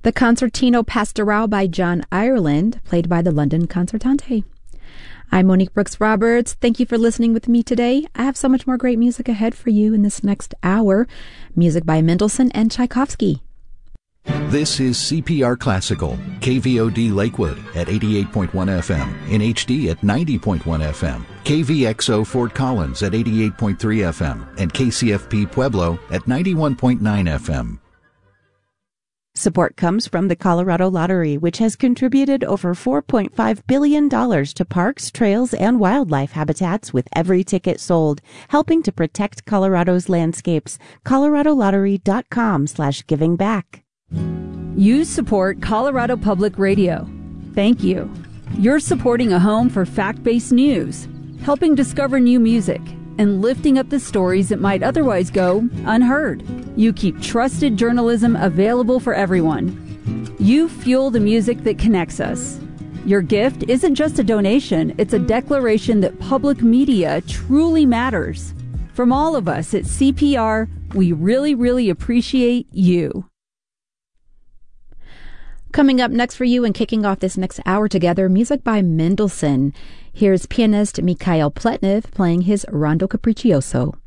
The Concertino Pastorale by John Ireland, played by the London Concertante. I'm Monique Brooks Roberts. Thank you for listening with me today. I have so much more great music ahead for you in this next hour. Music by Mendelssohn and Tchaikovsky. This is CPR Classical, KVOD Lakewood at 88.1 FM, in HD at 90.1 FM, KVXO Fort Collins at 88.3 FM, and KCFP Pueblo at 91.9 FM. Support comes from the Colorado Lottery, which has contributed over $4.5 billion to parks, trails, and wildlife habitats with every ticket sold, helping to protect Colorado's landscapes. coloradolottery.com/givingback. You support Colorado Public Radio. Thank you. You're supporting a home for fact-based news, helping discover new music, and lifting up the stories that might otherwise go unheard. You keep trusted journalism available for everyone. You fuel the music that connects us. Your gift isn't just a donation, it's a declaration that public media truly matters. From all of us at CPR, we really, really appreciate you. Coming up next for you and kicking off this next hour together, music by Mendelssohn. Here's pianist Mikhail Pletnev playing his Rondo Capriccioso.